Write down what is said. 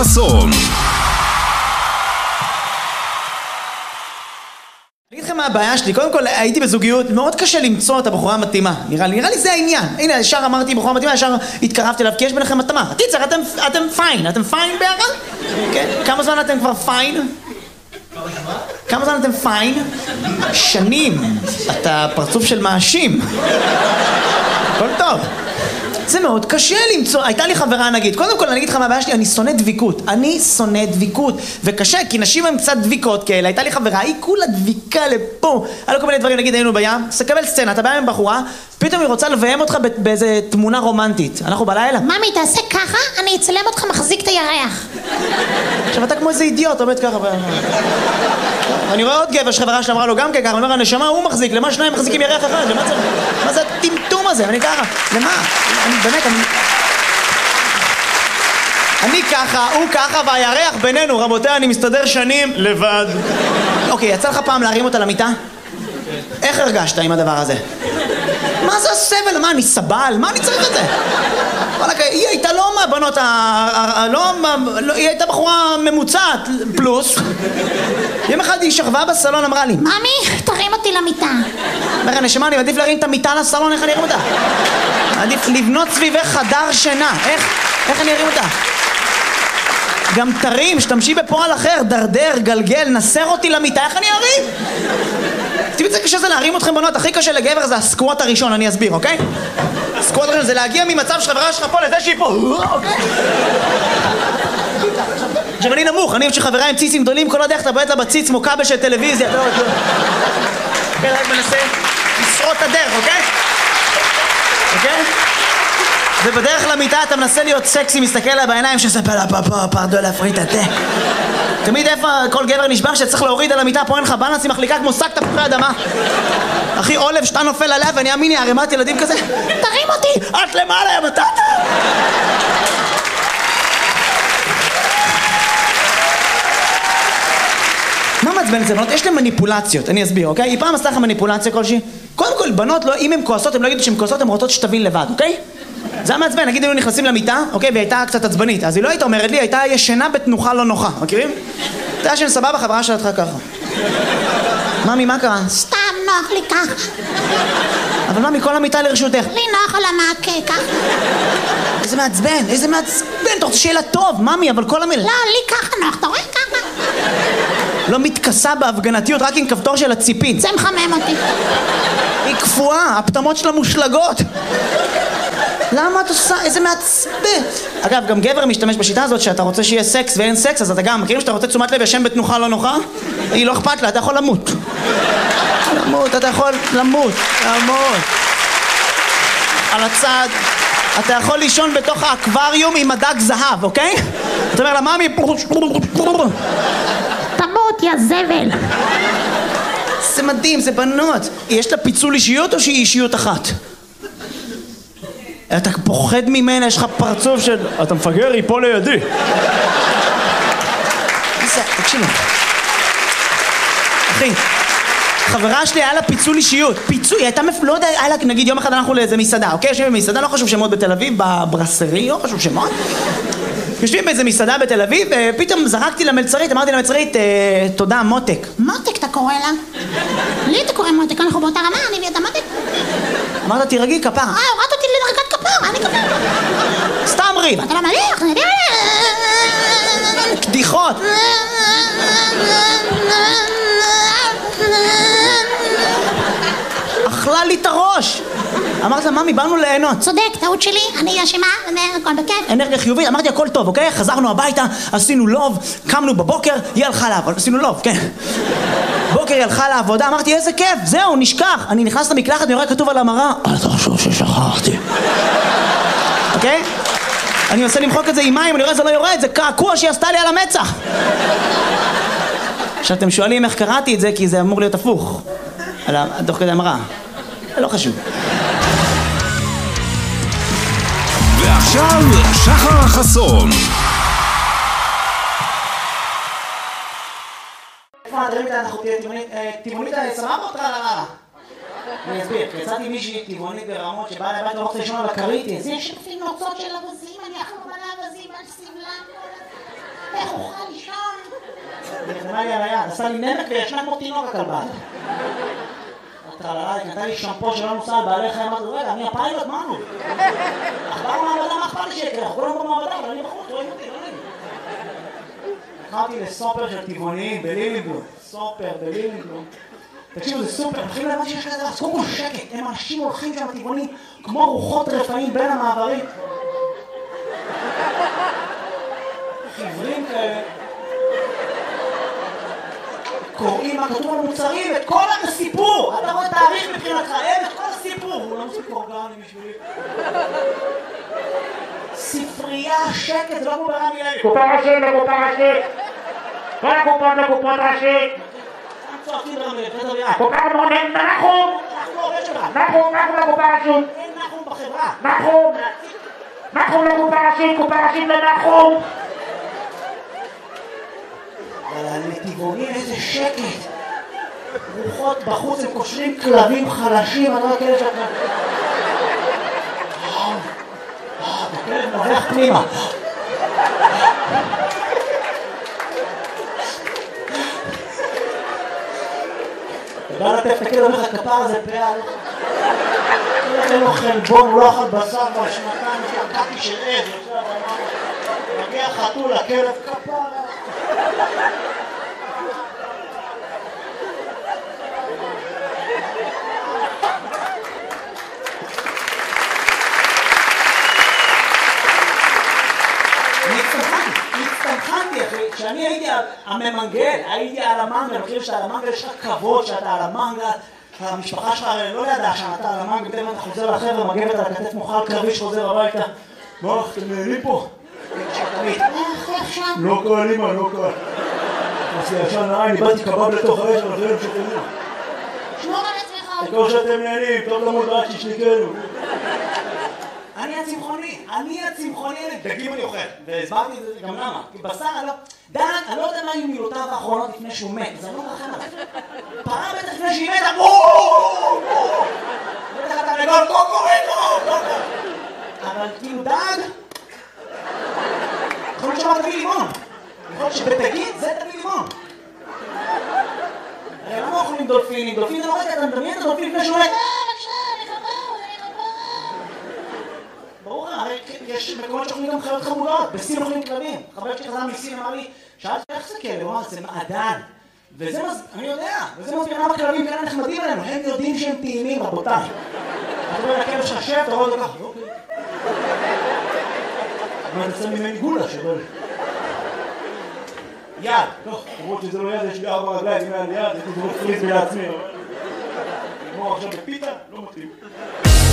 החסון. אני אגיד לכם מה הבעיה שלי, קודם כל הייתי בזוגיות, מאוד קשה למצוא את הבחורה המתאימה, נראה לי זה העניין. הנה, ישר אמרתי בחורה מתאימה, ישר התקרבתי אליו, כי יש ביניכם מתאמה. קיצר, אתם פיין, אתם פיין ביחד? כן? כמה זמן אתם כבר פיין? כמה זמן אתם פיין? שנים. אתה פרצוף של מאשים. הכל טוב. זה מאוד קשה למצוא, הייתה לי חברה נגיד, קודם כל אני אגיד לך מה הבעיה שלי, אני שונא דביקות, וקשה, כי נשים הן קצת דביקות כאלה, הייתה לי חברה, היא כולה דביקה לפה, היה לו כל מיני דברים, נגיד היינו בים, סקבל סצנה, אתה בא עם בחורה, פתאום היא רוצה לביים אותך באיזה תמונה רומנטית, אנחנו בלילה. ממי, תעשה ככה, אני אצלם אותך מחזיק את הירח. עכשיו אתה כמו איזה אידיוט, עומד ככה, אני רואה עוד גבר שחברה שלה אמרה לו גם ככה, אני אומר, הנשמה הוא מחזיק, למה שניים מחזיקים ירח אחד? מה זה הטמטום הזה? אני ככה, למה? אני ככה, הוא ככה, והירח בינינו, רבותיי, אני מסתדר שנים לבד. אוקיי, יצא לך פעם להרים אותה למיטה? איך הרגשת עם הדבר הזה? מה זה הסבל? מה, אני סבל? מה אני צריך את זה? היא הייתה לא מהבנות, היא הייתה בחורה ממוצעת פלוס. יום אחד היא שכבה בסלון, אמרה לי, ממי, תרים אותי למיטה. אומר, נשמה, אני מעדיף להרים את המיטה לסלון, איך אני ארים אותה? עדיף לבנות סביבך חדר שינה, איך אני ארים אותה? גם תרים, שתמשי בפועל אחר, דרדר, גלגל, נסר אותי למיטה, איך אני ארים? תראי, זה קשה זה להרים אתכם בנות, הכי קשה לגבר זה הסקווט הראשון, אני אסביר, אוקיי? הסקווט הראשון זה להגיע ממצב שחברה שלך פה לזה שהיא פה, אוקיי? עכשיו אני נמוך, אני שחברה עם ציצים גדולים, כל הדרך אתה בועט לה בציץ כמו כבל של טלוויזיה, אוקיי, רק מנסה לשרוט את הדרך, אוקיי? אוקיי? ובדרך למיטה אתה מנסה להיות סקסי, מסתכל לה בעיניים שספר לה פרדו להפריט את זה. תמיד איפה כל גבר נשבר שצריך להוריד על המיטה, פה אין לך בלנס, היא מחליקה כמו שק תפוחי אדמה. אחי עולב שאתה נופל עליה ואני אמיני ערימת ילדים כזה. תרים אותי! את למעלה יא בטטה! מה מעצבן את זה בנות? יש להם מניפולציות, אני אסביר, אוקיי? היא פעם עשתה לך מניפולציה כלשהי? קודם כל, בנות, אם הן כועסות, הן לא יגידו שהן כועסות, הן רוצות שתבין לבד, אוקיי? זה היה מעצבן, נגיד, היינו נכנסים למיטה, אוקיי? והיא הייתה קצת עצבנית, אז היא לא הייתה אומרת לי, הייתה ישנה בתנוחה לא נוחה, מכירים? אתה ישן סבבה, חברה שלך ככה. ממי, מה קרה? סתם נוח לי ככה. אבל ממי, כל המיטה לרשותך. לי נוח על המעקה, ככה. איזה מעצבן, אתה רוצה שיהיה לה טוב, ממי, אבל כל המילה... לא, לי ככה נוח, אתה רואה ככה? לא מתכסה בהפגנתיות, רק עם כפתור של הציפין. זה מחמם אותי. היא קפואה, הפתמות שלה מושלגות. למה את עושה? איזה מעצבן. אגב, גם גבר משתמש בשיטה הזאת שאתה רוצה שיהיה סקס ואין סקס, אז אתה גם מכירים שאתה רוצה תשומת לב ישן בתנוחה לא נוחה? היא לא אכפת לה, אתה יכול למות. אתה יכול למות. על הצד. אתה יכול לישון בתוך האקווריום עם הדג זהב, אוקיי? אתה אומר לה, ממי... תמות, יא זבל. זה מדהים, זה בנות. יש לה פיצול אישיות או שהיא אישיות אחת? אתה פוחד ממנה, יש לך פרצוף של... אתה מפגר, היא פה לידי. תקשיב. אחי, חברה שלי היה לה פיצול אישיות. פיצול, היא הייתה לא יודע, היה לה, נגיד יום אחד אנחנו לאיזה מסעדה, אוקיי? יושבים במסעדה, לא חשוב שמות בתל אביב, בברסרי, לא חשוב שמות. יושבים באיזה מסעדה בתל אביב, ופתאום זרקתי למלצרית, אמרתי למלצרית, תודה, מותק. מותק אתה קורא לה? לי אתה קורא מותק, אנחנו באותה רמה, אני ואתה מותק. אמרת, תירגעי כפרה. הורדת אותי לדרגת כפרה, אני כפרה. סתם ריב. אתה לא מליח, אני יודע. קדיחות. אכלה לי את הראש. אמרת לה, ממי, באנו ליהנות. צודק, טעות שלי, אני אשמה, הכל בכיף. אנרגיה חיובית, אמרתי, הכל טוב, אוקיי? חזרנו הביתה, עשינו לוב, קמנו בבוקר, היא הלכה לעבוד, עשינו לוב, כן. בוקר היא הלכה לעבודה, אמרתי, איזה כיף, זהו, נשכח. אני נכנס למקלחת, אני רואה כתוב על המראה, אל תחשוב ששכחתי. אוקיי? אני מנסה למחוק את זה עם מים, אני רואה זה לא יורד, זה קעקוע שהיא עשתה לי על המצח. עכשיו אתם שואלים איך קראתי את זה, כי זה אמור להיות הפוך. תוך כדי המראה. לא חשוב. ועכשיו שחר החסון. איפה הדברים כאן אנחנו תימונית סבבה אותך על הרעה? אני אסביר, יצאתי מישהי טבעונית ברמות שבאה לבית הולכת לישון על הכרית. זה שפים נוצות של אבזים, אני אחלום על האבזים, על סבלם. נחתמה לי על היד, עשה לי נמק וישנה כמו תינוק הכלבה. נתן לי שמפו שלא נוסע על בעלי חיים, אמרתי, רגע, אני הפיילוט, מה נו? אחבר מעבדה, מה אכפת לי שיקרה? אנחנו כולנו במעבדה, אבל אני בחוץ, רואים אותי, לא נעים. לקחתי לסופר של טבעוניים בלילינגלום. סופר בלילינגלום. תקשיבו, זה סופר, מתחילים להבין שיש כזה, אז קודם כל שקט, הם אנשים הולכים שם טבעונים כמו רוחות רפאים בין המעברים. חיוורים כאלה. קוראים מה כתוב על מוצרים, את כל הסיפור! אתה רואה תאריך מבחינתך, את כל הסיפור! הוא לא מוסיף אורגני בשבילי. ספרייה, שקט, זה לא כמו ברמי לוי. קופה ראשית לקופה ראשית! כל הקופות לקופות ראשית! צועקים ברמי לוי, פטר ביד. קופה מונן, נחום! אנחנו עובד שלך. נחום לקופה ראשית! אין נחום בחברה. נחום לקופה ראשית, קופה ראשית לנחום! אבל הנתיבונים איזה שקט. רוחות בחוץ הם קושרים כלבים חלשים, אני לא יודע שאתה... הכלב נובח פנימה. אתה בא לטף את הכלב, אומר לך כפר הזה פעל. אין לו חלבון, הוא לא אכל בשר בשנתיים, שקעתי של עז. מגיע חתול, הכלב כפר. הצטמחנתי אחי, כשאני הייתי הממנגל, הייתי על המנגל, אני חושב שעל המנגל יש לך כבוד שאתה על המנגל, המשפחה שלך לא ידעה שאתה על המנגל, בטח אתה חוזר לחבר'ה, מגבת על הכתף מוכר קרבי שחוזר הביתה. מה, אתם נהנים פה? לא קל אימא, לא קל. עשי ישן נראה, אני באתי קבב לתוך האש, אבל זה לא שתהנים. שמור על עצמך. תקור שאתם נהנים, טוב למוד רק שישניקנו. אני הצמחוני, דגים אני אוכל, והסברתי את זה גם למה, כי בשר, דן, אני לא יודע מה היו מילותיו האחרונות לפני שהוא מת, זה לא מרחם עליו. פרה בטח לפני שהיא מתה, בטח אתה לגול, קוקוריקו, אבל כאילו דג, יכול להיות שאומר תביא לימון, יכול להיות שבתגיד זה תביא לימון. הרי למה אוכלים דולפינים? דולפין זה לא רגע, אתה מדמיין את הדולפין לפני שהוא מת. ברור, הרי יש מקומות שאוכלים גם חיות חמודות, בסין אוכלים כלבים. חבר שלי חזר מסין אמר לי, שאלתי איך זה כלב? הוא אמר, זה מעדן. וזה אני יודע, וזה מסביר למה כלבים כאלה נחמדים עלינו, הם יודעים שהם טעימים, רבותיי. אתה רואה לכלב ששב, אתה רואה אותו ככה, אוקיי. אבל נצא ממני גולה שבל. יד, לא, למרות שזה לא יד, יש לי 4 רגליים, אם היה לי יד, הייתי זרוק פריז לעצמי. נגמור עכשיו בפיתה, לא מתאים.